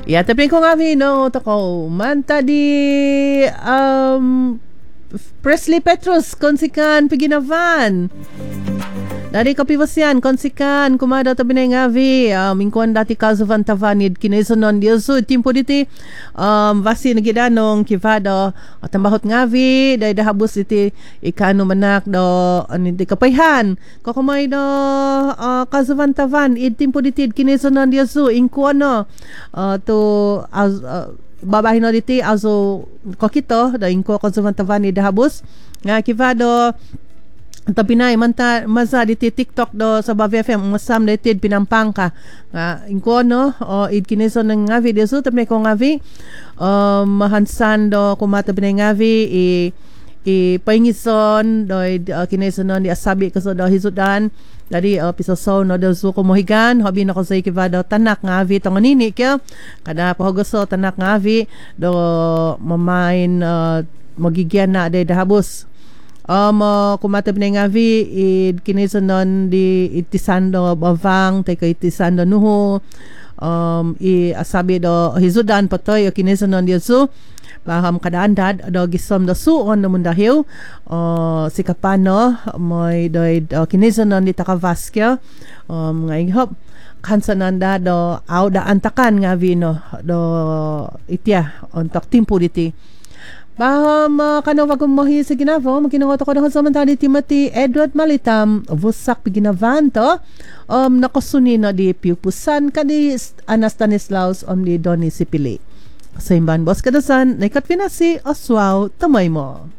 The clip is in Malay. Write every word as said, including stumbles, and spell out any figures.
Ya, tapi ko nga no toko man tadi um Presley Petrus konsikan piginavan. Dari kapibasyan konsikan kumada tabi na ngavi uh, mingkuan dati kaso van tavanid kinesonon diyoso timpo diti um, vasi nagidanong kivado at tambahot ngavi dahil dahabos iti ikano manak do ano di kapayhan kakumay do uh, kaso van tavan id timpo diti kinesonon diyoso inkuano uh, to as, uh, babahin no diti aso kokito da inko kaso van tavan id dahabos nga kivado tapi na manta maza diti TikTok do sa Bavi F M masam dated pinampang ka nga inko no o id kineson ng nga video so tapi ko nga vi um mahansan do kumata binay nga vi i i paingison do uh, kineson no di asabi ko so do hisudan dari uh, pisoso no do so kumohigan hobi na ko sa ikivado tanak nga vi tong nini kya kada pahugoso tanak nga vi do mamain uh, magigyan na day dahabos. Um, uh, kumata binay nga vi id kinesonon di itisando bavang tay kay itisando nuho um i asabi do hizudan patoy o kinesonon diyo baham kadaandad do gisom do suon no mundahiw uh, sikapano moy do uh, kinesonon di takavaskya um ngay hop kansananda do auda antakan nga vi no do itya ontak timpo diti baham uh, kano wag mohi sa ginavo makinawat ako dahon samantali Timothy Edward Malitam vusak piginavan to um nakosuni no di piupusan kadi Anastanislaus om di Doni Sipili sa imban boss kadasan naikat pinasi oswaw tamay mo.